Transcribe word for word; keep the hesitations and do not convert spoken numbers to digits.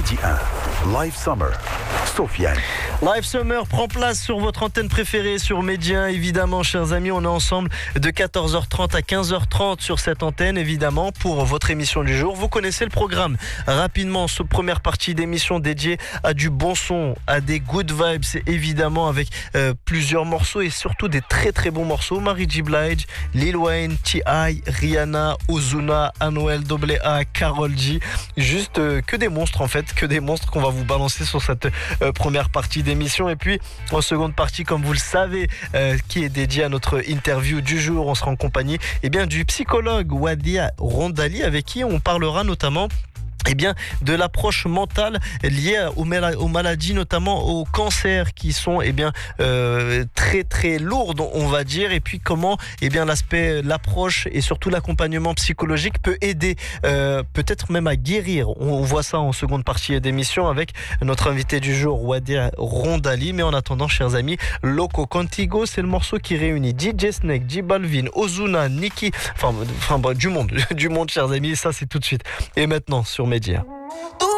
Midi un, Live Summer, Sofiane. Live Summer prend place sur votre antenne préférée sur Média. Évidemment, chers amis, on est ensemble de quatorze heures trente à quinze heures trente sur cette antenne, évidemment, pour votre émission du jour. Vous connaissez le programme. Rapidement, ce première partie d'émission dédiée à du bon son, à des good vibes, évidemment, avec euh, plusieurs morceaux et surtout des très très bons morceaux. Mary J. Blige, Lil Wayne, T I, Rihanna, Ozuna, Anuel A A, Karol G. Juste euh, que des monstres, en fait, que des monstres qu'on va vous balancer sur cette euh, première partie d'émission. Et puis, en seconde partie, comme vous le savez, euh, qui est dédiée à notre interview du jour, on sera en compagnie eh bien, du psychologue Wadia Rondali, avec qui on parlera notamment Eh bien, de l'approche mentale liée aux, mal- aux maladies, notamment au cancer, qui sont eh bien, euh, très très lourdes, on va dire, et puis comment eh bien, l'aspect, l'approche et surtout l'accompagnement psychologique peut aider, euh, peut-être même à guérir. On, on voit ça en seconde partie d'émission avec notre invité du jour, Wadia Rondali. Mais en attendant, chers amis, Loco Contigo, c'est le morceau qui réunit D J Snake, J Balvin, Ozuna, Nicki, enfin, enfin bref, du monde, du monde, chers amis, et ça c'est tout de suite. Et maintenant, sur Média. Tú